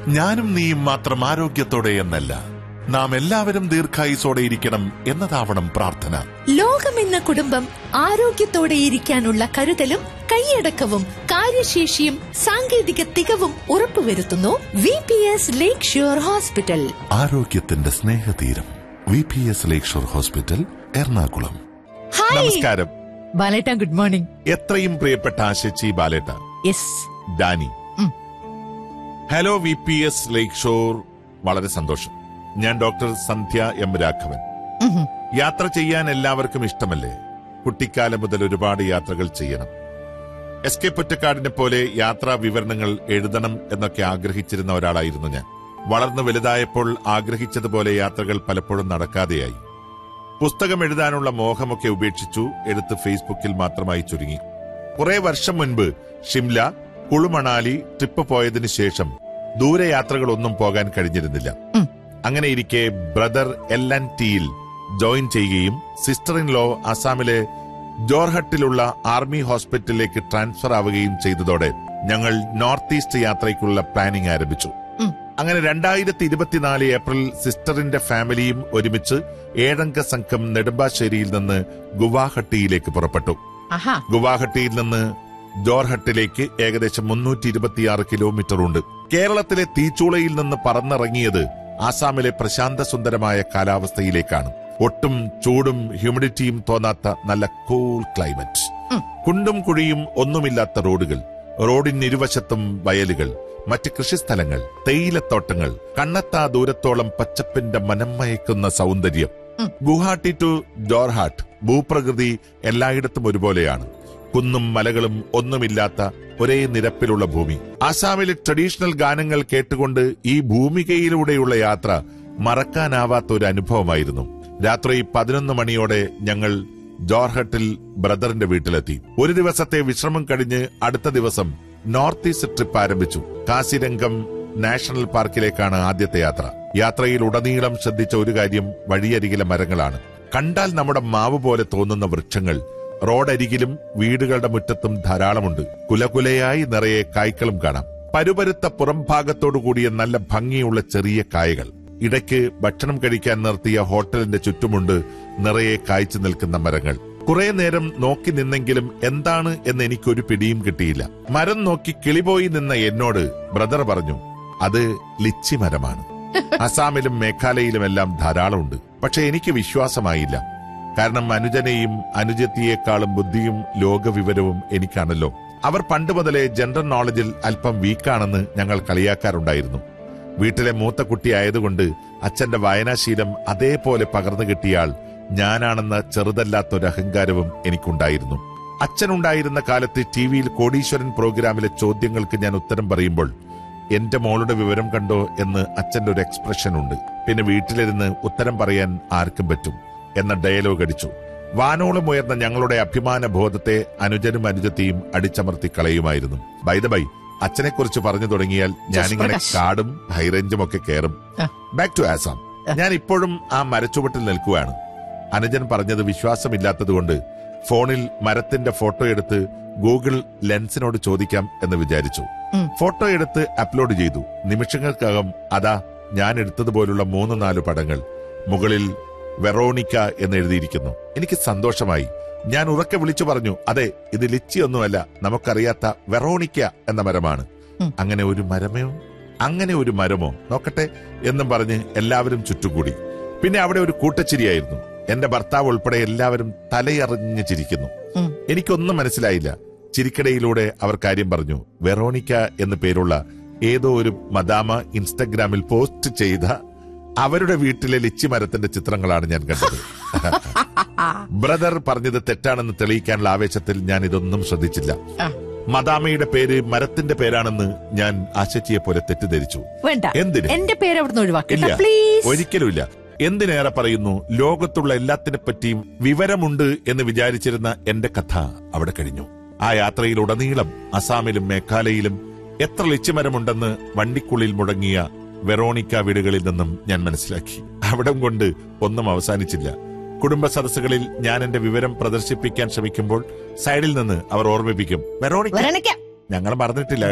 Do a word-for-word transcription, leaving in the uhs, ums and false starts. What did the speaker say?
ഞാനും നീയും മാത്രം ആരോഗ്യത്തോടെ എന്നല്ല, നാം എല്ലാവരും ദീർഘായുസോടെ ഇരിക്കണം എന്നതാവണം പ്രാർത്ഥന. ലോകമെന്ന കുടുംബം ആരോഗ്യത്തോടെ ഇരിക്കാനുള്ള കരുതലും കൈയടക്കവും കാര്യശേഷിയും സാങ്കേതിക തികവും ഉറപ്പുവരുത്തുന്നു വി പി എസ് ലേക്ക് ഷോർ ഹോസ്പിറ്റൽ. ആരോഗ്യത്തിന്റെ സ്നേഹതീരം വി പി എസ് ലേക്ക് ഷോർ ഹോസ്പിറ്റൽ, എറണാകുളം. നമസ്കാരം ബാലേട്ട, ഗുഡ് മോർണിംഗ്. എത്രയും പ്രിയപ്പെട്ട ആശച്ചി ബാലേട്ട. Yes Dani. Hello V P S ലേക്ക് ഷോർ. വളരെ സന്തോഷം. ഞാൻ ഡോക്ടർ സന്ധ്യ എം രാഘവൻ. യാത്ര ചെയ്യാൻ എല്ലാവർക്കും ഇഷ്ടമല്ലേ? കുട്ടിക്കാലം മുതൽ ഒരുപാട് യാത്രകൾ ചെയ്യണം. എസ് കെ പൊറ്റക്കാടിനെ പോലെ യാത്രാ വിവരണങ്ങൾ എഴുതണം എന്നൊക്കെ ആഗ്രഹിച്ചിരുന്ന ഒരാളായിരുന്നു ഞാൻ. വളർന്നു വലുതായപ്പോൾ ആഗ്രഹിച്ചതുപോലെ യാത്രകൾ പലപ്പോഴും നടക്കാതെയായി. പുസ്തകം എഴുതാനുള്ള മോഹമൊക്കെ ഉപേക്ഷിച്ചു. എഴുത്ത് ഫേസ്ബുക്കിൽ മാത്രമായി ചുരുങ്ങി. കുറെ വർഷം മുൻപ് ഷിംല, കുളുമണാലി ട്രിപ്പ് പോയതിനു ശേഷം ദൂരയാത്രകളൊന്നും പോകാൻ കഴിഞ്ഞിരുന്നില്ല. അങ്ങനെ ഇരിക്കെ ബ്രദർ എൽ എൻ ടിയിൽ ജോയിൻ ചെയ്യുകയും സിസ്റ്റർ ഇൻ ലോ അസാമിലെ ജോർഹട്ടിലുള്ള ആർമി ഹോസ്പിറ്റലിലേക്ക് ട്രാൻസ്ഫർ ആവുകയും ചെയ്തതോടെ ഞങ്ങൾ നോർത്ത് ഈസ്റ്റ് യാത്രയ്ക്കുള്ള പ്ലാനിംഗ് ആരംഭിച്ചു. അങ്ങനെ രണ്ടായിരത്തി ഇരുപത്തിനാല് ഏപ്രിൽ സിസ്റ്ററിന്റെ ഫാമിലിയും ഒരുമിച്ച് ഏഴംഗ സംഘം നെടുമ്പാശ്ശേരിയിൽ നിന്ന് ഗുവാഹട്ടിയിലേക്ക് പുറപ്പെട്ടു. ഗുവാഹട്ടിയിൽ നിന്ന് ജോർഹട്ടിലേക്ക് ഏകദേശം മുന്നൂറ്റി ഇരുപത്തിയാറ് കിലോമീറ്റർ ഉണ്ട്. കേരളത്തിലെ തീച്ചൂളയിൽ നിന്ന് പറന്നിറങ്ങിയത് ആസാമിലെ പ്രശാന്ത സുന്ദരമായ കാലാവസ്ഥയിലേക്കാണ്. ഒട്ടും ചൂടും ഹ്യൂമിഡിറ്റിയും തോന്നാത്ത നല്ല കൂൾ ക്ലൈമറ്റ്. കുണ്ടും കുഴിയും ഒന്നുമില്ലാത്ത റോഡുകൾ, റോഡിനിരുവശത്തും വയലുകൾ, മറ്റ് കൃഷിസ്ഥലങ്ങൾ, തേയിലത്തോട്ടങ്ങൾ, കണ്ണെത്താ ദൂരത്തോളം പച്ചപ്പിന്റെ മനം മയക്കുന്ന സൗന്ദര്യം. ഗുവാഹട്ടി ടു ജോർഹാട്ട് ഭൂപ്രകൃതി എല്ലായിടത്തും ഒരുപോലെയാണ്. കുന്നും മലകളും ഒന്നുമില്ലാത്ത ഒരേ നിരപ്പിലുള്ള ഭൂമി. ആസാമിലെ ട്രഡീഷണൽ ഗാനങ്ങൾ കേട്ടുകൊണ്ട് ഈ ഭൂമികയിലൂടെയുള്ള യാത്ര മറക്കാനാവാത്ത ഒരു അനുഭവമായിരുന്നു. രാത്രി പതിനൊന്ന് മണിയോടെ ഞങ്ങൾ ജോർഹട്ടിൽ ബ്രദറിന്റെ വീട്ടിലെത്തി. ഒരു ദിവസത്തെ വിശ്രമം കഴിഞ്ഞ് അടുത്ത ദിവസം നോർത്ത് ഈസ്റ്റ് ട്രിപ്പ് ആരംഭിച്ചു. കാസിരംഗം നാഷണൽ പാർക്കിലേക്കാണ് ആദ്യത്തെ യാത്ര. യാത്രയിൽ ഉടനീളം ശ്രദ്ധിച്ച ഒരു കാര്യം വഴിയരികിലെ മരങ്ങളാണ്. കണ്ടാൽ നമ്മുടെ മാവ് പോലെ തോന്നുന്ന വൃക്ഷങ്ങൾ റോഡരികിലും വീടുകളുടെ മുറ്റത്തും ധാരാളമുണ്ട്. കുലകുലയായി നിറയെ കായ്ക്കളും കാണാം. പരുപരുത്ത പുറം ഭാഗത്തോടുകൂടിയ നല്ല ഭംഗിയുള്ള ചെറിയ കായകൾ. ഇടയ്ക്ക് ഭക്ഷണം കഴിക്കാൻ നിർത്തിയ ഹോട്ടലിന്റെ ചുറ്റുമുണ്ട് നിറയെ കായ്ച്ചു നിൽക്കുന്ന മരങ്ങൾ. കുറെ നേരം നോക്കി നിന്നെങ്കിലും എന്താണ് എന്ന് എനിക്കൊരു പിടിയും കിട്ടിയില്ല. മരം നോക്കി കിളിപോയി നിന്ന എന്നോട് ബ്രദർ പറഞ്ഞു, അത് ലിച്ചി മരമാണ്. അസാമിലും മേഘാലയയിലുമെല്ലാം ധാരാളമുണ്ട്. പക്ഷെ എനിക്ക് വിശ്വാസമായില്ല. കാരണം അനുജനെയും അനുജത്തിയേക്കാളും ബുദ്ധിയും ലോകവിവരവും എനിക്കാണല്ലോ. അവർ പണ്ട് മുതലേ ജനറൽ നോളജിൽ അല്പം വീക്കാണെന്ന് ഞങ്ങൾ കളിയാക്കാറുണ്ടായിരുന്നു. വീട്ടിലെ മൂത്ത കുട്ടിയായതുകൊണ്ട് അച്ഛന്റെ വായനാശീലം അതേപോലെ പകർന്നു കിട്ടിയാൽ ഞാനാണെന്ന ചെറുതല്ലാത്തൊരു അഹങ്കാരവും എനിക്കുണ്ടായിരുന്നു. അച്ഛനുണ്ടായിരുന്ന കാലത്ത് ടി വിയിൽ കോടീശ്വരൻ പ്രോഗ്രാമിലെ ചോദ്യങ്ങൾക്ക് ഞാൻ ഉത്തരം പറയുമ്പോൾ എന്റെ മോളുടെ വിവരം കണ്ടോ എന്ന് അച്ഛന്റെ ഒരു എക്സ്പ്രഷൻ ഉണ്ട്. പിന്നെ വീട്ടിലിരുന്ന് ഉത്തരം പറയാൻ ആർക്കും പറ്റും എന്ന ഡയലോഗ് അടിച്ചു. വാനോളം ഉയർന്ന ഞങ്ങളുടെ അഭിമാന ബോധത്തെ അനുജനും അനുജത്തിയും അടിച്ചമർത്തി കളയുമായിരുന്നു. ബൈ ദ ബൈ, അച്ഛനെ കുറിച്ച് പറഞ്ഞു തുടങ്ങിയാൽ ഞാനിങ്ങനെ കാടും ഹൈറേഞ്ചും ഒക്കെ കയറും. Back to Assam. ഞാൻ ഇപ്പോഴും ആ മരച്ചുവട്ടിൽ നിൽക്കുകയാണ്. അനുജൻ പറഞ്ഞത് വിശ്വാസമില്ലാത്തതുകൊണ്ട് ഫോണിൽ മരത്തിന്റെ ഫോട്ടോ എടുത്ത് ഗൂഗിൾ ലെൻസിനോട് ചോദിക്കാം എന്ന് വിചാരിച്ചു. ഫോട്ടോ എടുത്ത് അപ്ലോഡ് ചെയ്തു. നിമിഷങ്ങൾക്കകം അതാ ഞാൻ എടുത്തതുപോലുള്ള മൂന്ന് നാല് പടങ്ങൾ. മുകളിൽ വെറോണിക്ക എന്ന് എഴുതിയിരിക്കുന്നു. എനിക്ക് സന്തോഷമായി. ഞാൻ ഉറക്കെ വിളിച്ചു പറഞ്ഞു, അതെ, ഇത് ലിച്ചിയൊന്നുമല്ല, നമുക്കറിയാത്ത വെറോണിക്ക എന്ന മരമാണ്. അങ്ങനെ ഒരു മരമോ അങ്ങനെ ഒരു മരമോ നോക്കട്ടെ എന്നും പറഞ്ഞ് എല്ലാവരും ചുറ്റുകൂടി. പിന്നെ അവിടെ ഒരു കൂട്ടച്ചിരിയായിരുന്നു. എന്റെ ഭർത്താവ് ഉൾപ്പെടെ എല്ലാവരും തലയറിഞ്ഞ് ചിരിക്കുന്നു. എനിക്കൊന്നും മനസ്സിലായില്ല. ചിരിക്കടയിലൂടെ അവർ കാര്യം പറഞ്ഞു. വെറോണിക്ക എന്ന് പേരുള്ള ഏതോ ഒരു മദാമ ഇൻസ്റ്റഗ്രാമിൽ പോസ്റ്റ് ചെയ്ത അവരുടെ വീട്ടിലെ ലിച്ചി മരത്തിന്റെ ചിത്രങ്ങളാണ് ഞാൻ കണ്ടത്. ബ്രദർ പറഞ്ഞത് തെറ്റാണെന്ന് തെളിയിക്കാനുള്ള ആവേശത്തിൽ ഞാൻ ഇതൊന്നും ശ്രദ്ധിച്ചില്ല. മദാമയുടെ പേര് മരത്തിന്റെ പേരാണെന്ന് ഞാൻ ആശച്ചിയെ പോലെ തെറ്റിദ്ധരിച്ചു. എന്തിന്? എന്റെ പേര് ഇല്ല, ഒരിക്കലുമില്ല. എന്തിനേറെ പറയുന്നു, ലോകത്തുള്ള എല്ലാത്തിനെ പറ്റിയും വിവരമുണ്ട് എന്ന് വിചാരിച്ചിരുന്ന എന്റെ കഥ അവിടെ കഴിഞ്ഞു. ആ യാത്രയിൽ ഉടനീളം അസാമിലും മേഘാലയയിലും എത്ര ലിച്ചിമരമുണ്ടെന്ന് വണ്ടിക്കുള്ളിൽ മുടങ്ങിയ വെറോണിക്ക വീടുകളിൽ നിന്നും ഞാൻ മനസ്സിലാക്കി. അവിടം കൊണ്ട് ഒന്നും അവസാനിച്ചില്ല. കുടുംബ സദസ്സുകളിൽ ഞാൻ എന്റെ വിവരം പ്രദർശിപ്പിക്കാൻ ശ്രമിക്കുമ്പോൾ സൈഡിൽ നിന്ന് അവർ ഓർമ്മിപ്പിക്കും, വെറോണിക്ക. ഞങ്ങൾ മറന്നിട്ടില്ല